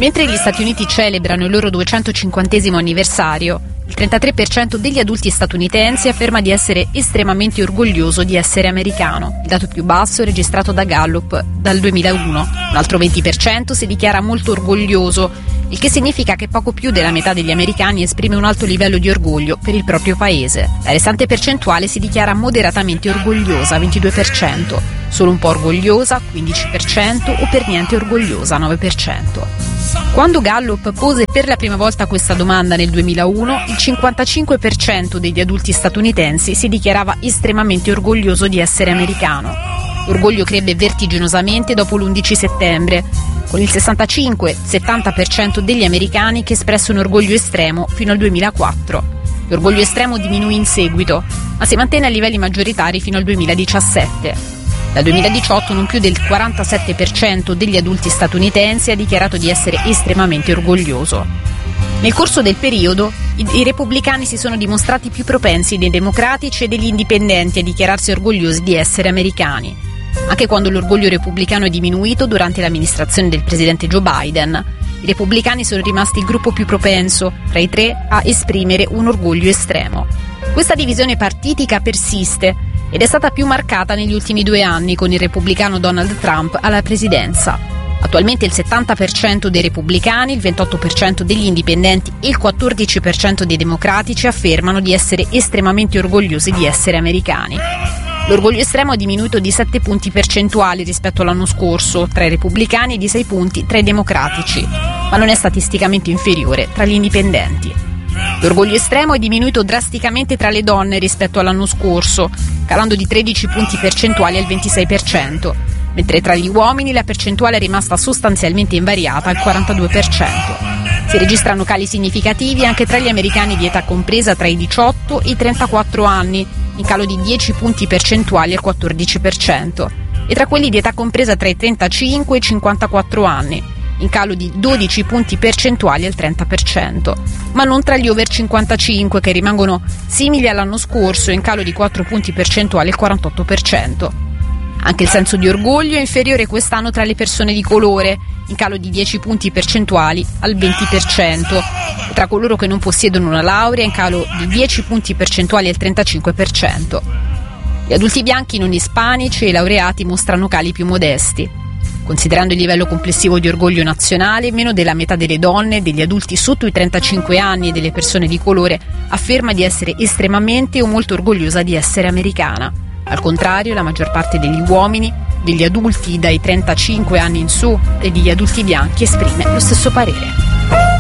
Mentre gli Stati Uniti celebrano il loro 250° anniversario, il 33% degli adulti statunitensi afferma di essere estremamente orgoglioso di essere americano, il dato più basso registrato da Gallup dal 2001. Un altro 20% si dichiara molto orgoglioso, il che significa che poco più della metà degli americani esprime un alto livello di orgoglio per il proprio paese. La restante percentuale si dichiara moderatamente orgogliosa, 22%, solo un po' orgogliosa, 15%, o per niente orgogliosa, 9%. Quando Gallup pose per la prima volta questa domanda nel 2001, il 55% degli adulti statunitensi si dichiarava estremamente orgoglioso di essere americano. L'orgoglio crebbe vertiginosamente dopo l'11 settembre, con il 65-70% degli americani che espresse un orgoglio estremo fino al 2004. L'orgoglio estremo diminuì in seguito, ma si mantenne a livelli maggioritari fino al 2017. Dal 2018 non più del 47% degli adulti statunitensi ha dichiarato di essere estremamente orgoglioso. Nel corso del periodo, i repubblicani si sono dimostrati più propensi dei democratici e degli indipendenti a dichiararsi orgogliosi di essere americani. Anche quando l'orgoglio repubblicano è diminuito durante l'amministrazione del presidente Joe Biden, i repubblicani sono rimasti il gruppo più propenso, tra i tre, a esprimere un orgoglio estremo. Questa divisione partitica persiste ed è stata più marcata negli ultimi 2 anni con il repubblicano Donald Trump alla presidenza. Attualmente il 70% dei repubblicani, il 28% degli indipendenti e il 14% dei democratici affermano di essere estremamente orgogliosi di essere americani. L'orgoglio estremo è diminuito di 7 punti percentuali rispetto all'anno scorso tra i repubblicani e di 6 punti tra i democratici, ma non è statisticamente inferiore tra gli indipendenti. L'orgoglio estremo è diminuito drasticamente tra le donne rispetto all'anno scorso, calando di 13 punti percentuali al 26%, mentre tra gli uomini la percentuale è rimasta sostanzialmente invariata al 42%. Si registrano cali significativi anche tra gli americani di età compresa tra i 18 e i 34 anni, in calo di 10 punti percentuali al 14%, e tra quelli di età compresa tra i 35 e i 54 anni, in calo di 12 punti percentuali al 30%, ma non tra gli over 55 che rimangono simili all'anno scorso, in calo di 4 punti percentuali al 48%. Anche il senso di orgoglio è inferiore quest'anno tra le persone di colore, in calo di 10 punti percentuali al 20%, e tra coloro che non possiedono una laurea in calo di 10 punti percentuali al 35%. Gli adulti bianchi non ispanici e i laureati mostrano cali più modesti. Considerando il livello complessivo di orgoglio nazionale, meno della metà delle donne, degli adulti sotto i 35 anni e delle persone di colore afferma di essere estremamente o molto orgogliosa di essere americana. Al contrario, la maggior parte degli uomini, degli adulti dai 35 anni in su e degli adulti bianchi esprime lo stesso parere.